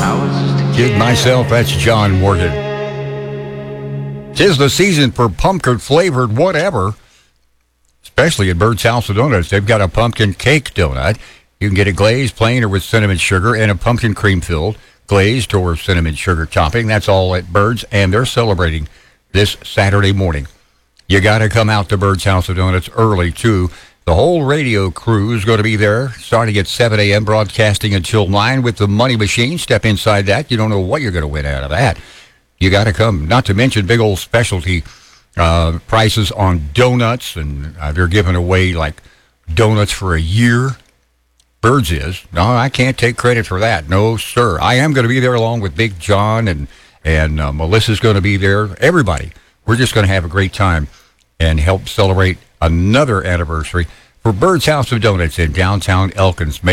Kid myself, that's John Morgan. 'Tis the season for pumpkin-flavored whatever, especially at Bird's House of Donuts. They've got a pumpkin cake donut. You can get it glazed, plain, or with cinnamon sugar, and a pumpkin cream-filled, glazed, or cinnamon sugar topping. That's all at Bird's, and they're celebrating this Saturday morning. You got to come out to Bird's House of Donuts early, too. The whole radio crew is going to be there starting at 7 a.m., broadcasting until 9 with the money machine. Step inside that. You don't know what you're going to win out of that. You got to come. Not to mention big old specialty prices on donuts, and they're giving away like donuts for a year. Birds is. No, I can't take credit for that. No, sir. I am going to be there along with Big John, and Melissa's going to be there. Everybody. We're just going to have a great time and help celebrate another anniversary for Bird's House of Donuts in downtown Elkins.